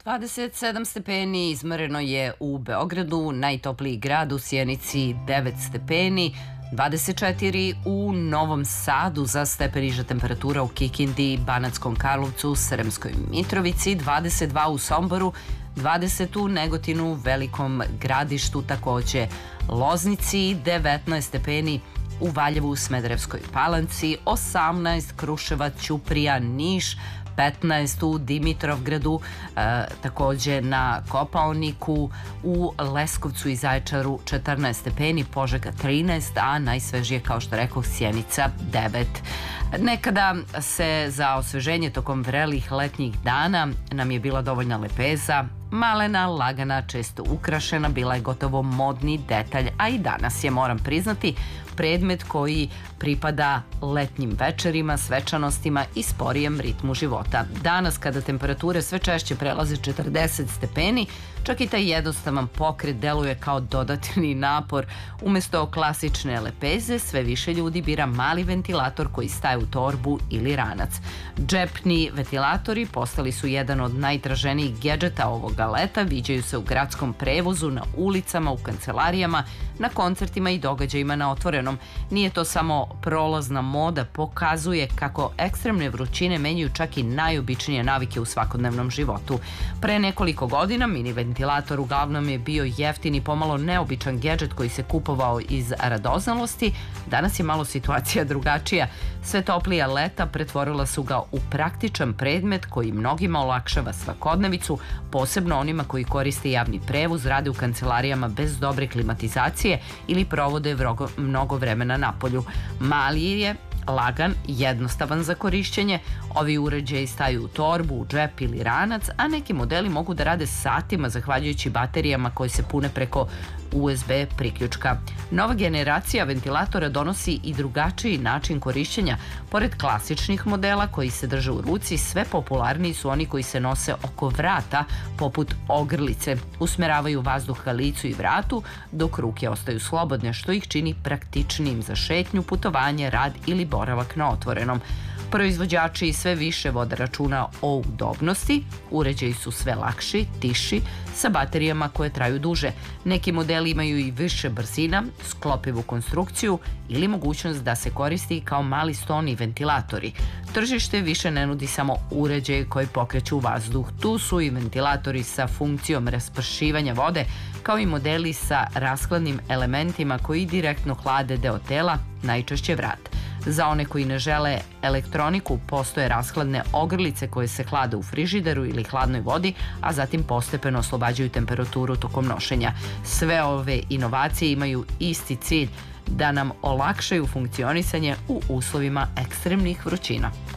27 stepeni izmereno je u Beogradu, najtopliji grad u Sjenici 9 stepeni, 24 u Novom Sadu, za stepen niža temperatura u Kikindi, Banatskom Karlovcu, Sremskoj Mitrovici, 22 u Somboru, 20 u Negotinu, Velikom Gradištu, takođe Loznici, 19 stepeni u Valjevu, Smederevskoj Palanci, 18 Kruševac, Ćuprija, Niš, 15 u Dimitrovgradu, takođe na Kopaoniku, u Leskovcu i Zaječaru 14 stepeni, Požega 13, a najsvežije, kao što rekao, Sjenica 9. Nekada se za osveženje tokom vrelih letnjih dana nam je bila dovoljna lepeza, malena, lagana, često ukrašena, bila je gotovo modni detalj, a i danas je, moram priznati, predmet koji pripada letnjim večerima, svečanostima i sporijem ritmu života. Danas, kada temperature sve češće prelaze 40 stepeni, čak i taj jednostavan pokret deluje kao dodatni napor. Umesto klasične lepeze, sve više ljudi bira mali ventilator koji staje u torbu ili ranac. Džepni ventilatori postali su jedan od najtraženijih gedžeta ovoga leta, viđaju se u gradskom prevozu, na ulicama, u kancelarijama, na koncertima i događajima na otvorenom. Nije to samo prolazna moda, pokazuje kako ekstremne vrućine menjaju čak i najobičnije navike u svakodnevnom životu. Pre nekoliko godina mini ventilator uglavnom je bio jeftin i pomalo neobičan gedžet koji se kupovao iz radoznalosti. Danas je malo situacija drugačija. Sve toplija leta pretvorila su ga u praktičan predmet koji mnogima olakšava svakodnevicu, posebno onima koji koriste javni prevoz, rade u kancelarijama bez dobre klimatizacije ili provode mnogo vremena napolju. Mali je, lagan, jednostavan za korišćenje. Ovi uređaji staju u torbu, u džep ili ranac, a neki modeli mogu da rade satima zahvaljujući baterijama koje se pune preko USB priključka. Nova generacija ventilatora donosi i drugačiji način korišćenja. Pored klasičnih modela koji se drže u ruci, sve popularniji su oni koji se nose oko vrata, poput ogrlice. Usmeravaju vazduh ka licu i vratu, dok ruke ostaju slobodne, što ih čini praktičnijim za šetnju, putovanje, rad ili boravak na otvorenom. Proizvođači sve više vode računa o udobnosti, uređaji su sve lakši, tiši, sa baterijama koje traju duže. Neki modeli imaju i više brzina, sklopivu konstrukciju ili mogućnost da se koristi kao mali stoni ventilatori. Tržište više ne nudi samo uređaje koji pokreću vazduh. Tu su i ventilatori sa funkcijom raspršivanja vode, kao i modeli sa rashladnim elementima koji direktno hlade deo tela, najčešće vrat. Za one koji ne žele elektroniku, postoje rashladne ogrlice koje se hlade u frižideru ili hladnoj vodi, a zatim postepeno oslobađaju temperaturu tokom nošenja. Sve ove inovacije imaju isti cilj, da nam olakšaju funkcionisanje u uslovima ekstremnih vrućina.